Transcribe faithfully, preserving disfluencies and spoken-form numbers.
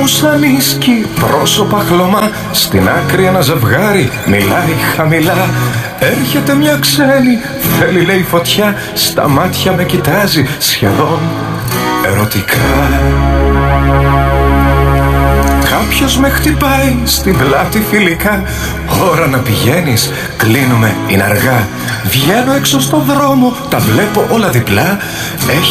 σαν ίσκι, πρόσωπα χλωμά. Στην άκρη ένα ζευγάρι μιλάει χαμηλά. Έρχεται μια ξένη, θέλει λέει φωτιά. Στα μάτια με κοιτάζει σχεδόν ερωτικά. Κάποιος με χτυπάει στην πλάτη φιλικά. Ώρα να πηγαίνεις, κλείνουμε, είναι αργά. Βγαίνω έξω στο δρόμο, τα βλέπω όλα διπλά. Έχει